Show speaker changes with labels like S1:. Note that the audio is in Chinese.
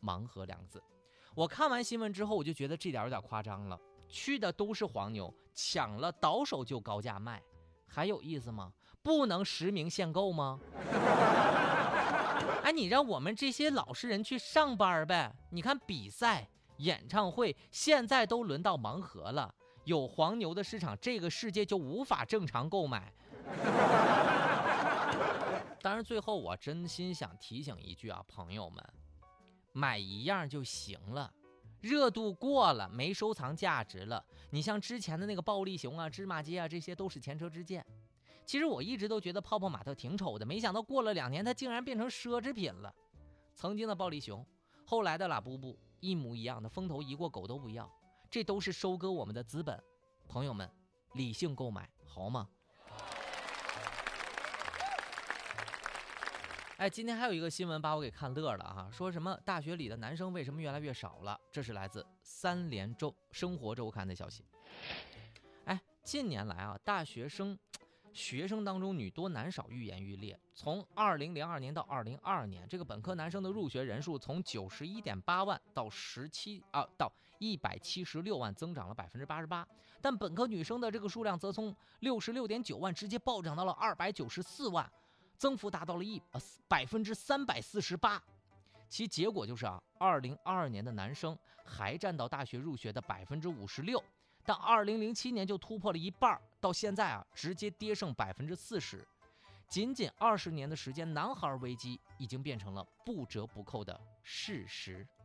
S1: 盲盒2个字。我看完新闻之后，我就觉得这点有点夸张了，去的都是黄牛，抢了倒手就高价卖，还有意思吗？不能实名限购吗？哎，你让我们这些老实人去上班呗。你看比赛、演唱会现在都轮到盲盒了，有黄牛的市场，这个世界就无法正常购买。当然最后我真心想提醒一句啊，朋友们，买一样就行了，热度过了，没收藏价值了。你像之前的那个暴力熊啊、芝麻街啊，这些都是前车之鉴。其实我一直都觉得泡泡玛特挺丑的，没想到过了2年，它竟然变成奢侈品了。曾经的暴力熊，后来的拉布布，一模一样的，风头一过狗都不要，这都是收割我们的资本。朋友们，理性购买好吗？哎，今天还有一个新闻把我给看乐了啊，说什么大学里的男生为什么越来越少了？这是来自3联生活周刊的消息。哎，近年来啊，大学生当中女多男少愈演愈烈。从2002年到2022年，这个本科男生的入学人数从91.8万到176万，增长了88%。但本科女生的这个数量则从66.9万直接暴涨到了294万。增幅达到了348%，其结果就是2022年的男生还占到大学入学的56%，但2007年就突破了一半，到现在直接跌剩40%。仅20年的时间，男孩危机已经变成了不折不扣的事实。